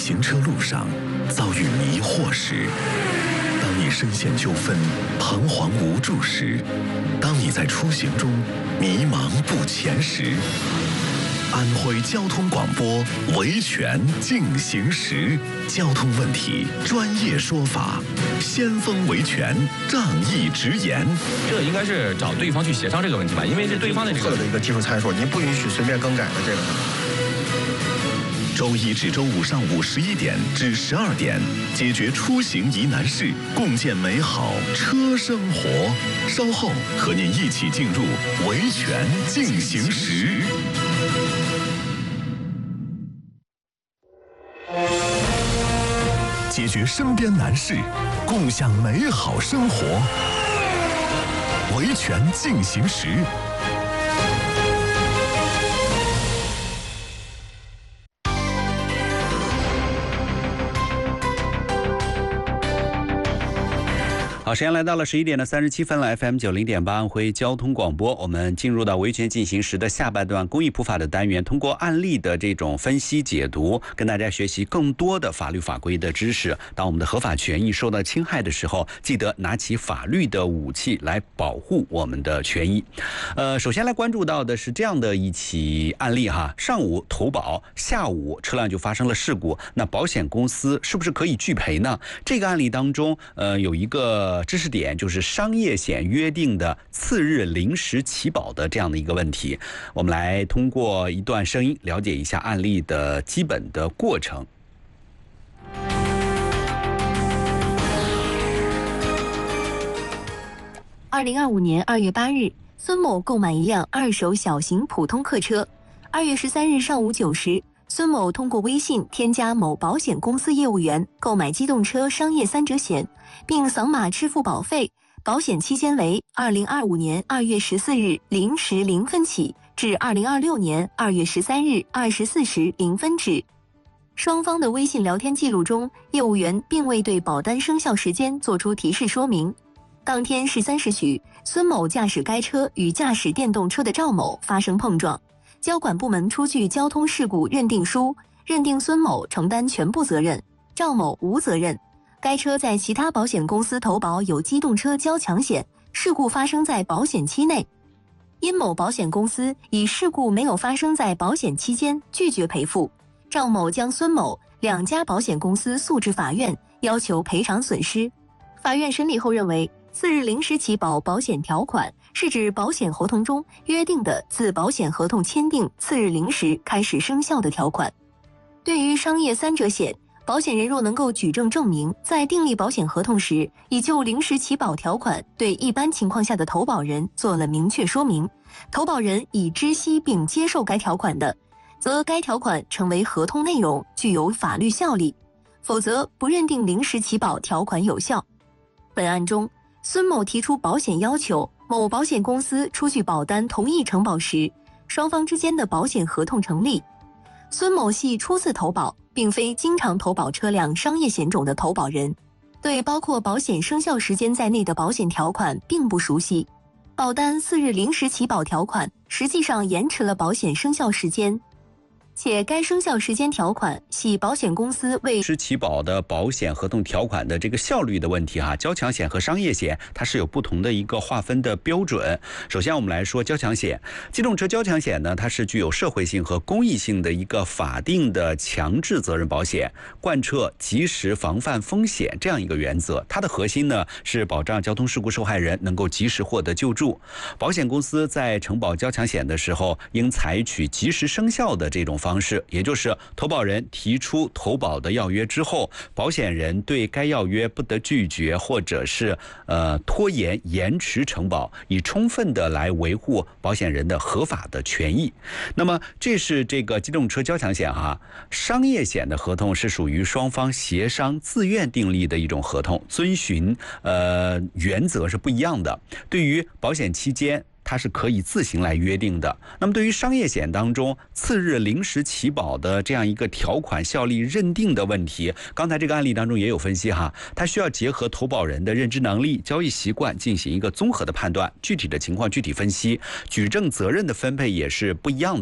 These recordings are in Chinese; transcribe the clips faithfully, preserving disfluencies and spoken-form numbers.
行车路上遭遇迷惑时，当你深陷纠纷、彷徨无助时，当你在出行中迷茫不前时，安徽交通广播维权进行时，交通问题专业说法，先锋维权仗义直言。 这个应该是找对方去协商这个问题吧，因为是对方的这个的一个技术参数，您不允许随便更改的这个。 周一至周五上午十一点至十二点，解决出行疑难事，共建美好车生活。稍后和您一起进入维权进行时。解决身边难事，共享美好生活。维权进行时。 好，时间来到了十一点的三十七分了 ，F M 九零点八安徽交通广播，我们进入到维权进行时的下半段公益普法的单元，通过案例的这种分析解读，跟大家学习更多的法律法规的知识。当我们的合法权益受到侵害的时候，记得拿起法律的武器来保护我们的权益。呃，首先来关注到的是这样的一起案例哈，上午投保，下午车辆就发生了事故，那保险公司是不是可以拒赔呢？这个案例当中，呃，有一个知识点，就是商业险约定的次日临时起保的这样的一个问题。我们来通过一段声音了解一下案例的基本的过程。 二零二五年二月八日，孙某购买一辆二手小型普通客车。二月十三日上午九时，孙某通过微信添加某保险公司业务员，购买机动车商业三者险，并扫码支付保费。保险期间为二零二五年二月十四日零时零分起至二零二六年二月十三日二十四时零分止。双方的微信聊天记录中，业务员并未对保单生效时间作出提示说明。当天十三时许，孙某驾驶该车与驾驶电动车的赵某发生碰撞，交管部门出具交通事故认定书，认定孙某承担全部责任，赵某无责任。该车在其他保险公司投保有机动车交强险，事故发生在保险期内。因某保险公司以事故没有发生在保险期间拒绝赔付，赵某将孙某两家保险公司诉至法院，要求赔偿损失。法院审理后认为，次日临时起保保险条款是指保险合同中约定的自保险合同签订次日零时开始生效的条款。对于商业三者险，保险人若能够举证证明，在订立保险合同时已就临时起保条款对一般情况下的投保人做了明确说明，投保人已知悉并接受该条款的，则该条款成为合同内容，具有法律效力，否则不认定临时起保条款有效。本案中，孙某提出保险要求，某保险公司出具保单同意承保时，双方之间的保险合同成立。孙某系初次投保，并非经常投保车辆商业险种的投保人，对包括保险生效时间在内的保险条款并不熟悉。保单次日临时起保条款实际上延迟了保险生效时间，且该生效时间条款系保险公司为临时起保的保险合同条款的这个效率的问题哈，交强险和商业险它是有不同的一个划分的标准。首先我们来说交强险，机动车交强险呢，它是具有社会性和公益性的一个法定的强制责任保险，贯彻及时防范风险这样一个原则。它的核心呢是保障交通事故受害人能够及时获得救助。保险公司在承保交强险的时候，应采取及时生效的这种方式方式，也就是投保人提出投保的要约之后，保险人对该要约不得拒绝或者是呃拖延延迟承保，以充分的来维护保险人的合法的权益。那么这是这个机动车交强险哈，商业险的合同是属于双方协商自愿订立的一种合同，遵循呃原则是不一样的。对于保险期间，它是可以自行来约定的。那么对于商业险当中次日临时起保的这样一个条款效力认定的问题，刚才这个案例当中也有分析哈，它需要结合投保人的认知能力、交易习惯进行一个综合的判断，具体的情况具体分析，举证责任的分配也是不一样的。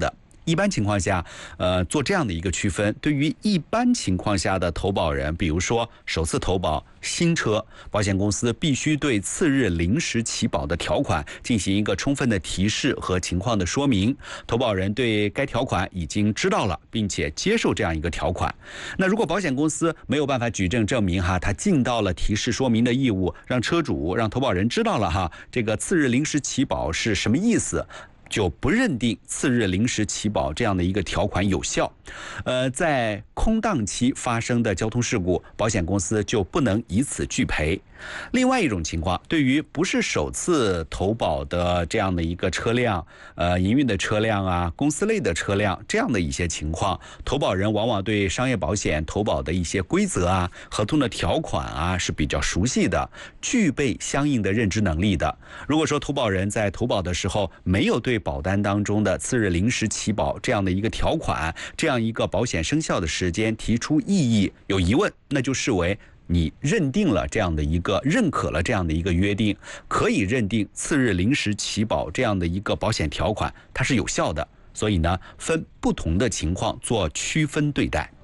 一般情况下，呃，做这样的一个区分，对于一般情况下的投保人，比如说首次投保新车，保险公司必须对次日临时起保的条款进行一个充分的提示和情况的说明，投保人对该条款已经知道了，并且接受这样一个条款。那如果保险公司没有办法举证证明哈，他尽到了提示说明的义务，让车主让投保人知道了哈，这个次日临时起保是什么意思，就不认定次日临时起保这样的一个条款有效。呃，在空档期发生的交通事故，保险公司就不能以此拒赔。另外一种情况，对于不是首次投保的这样的一个车辆，呃，营运的车辆啊，公司类的车辆这样的一些情况，投保人往往对商业保险投保的一些规则啊、合同的条款啊是比较熟悉的，具备相应的认知能力的。如果说投保人在投保的时候没有对保单当中的次日临时起保这样的一个条款，这样一个保险生效的时间提出异议、有疑问，那就视为你认定了这样的一个认可了这样的一个约定，可以认定次日临时起保这样的一个保险条款它是有效的。所以呢，分不同的情况做区分对待。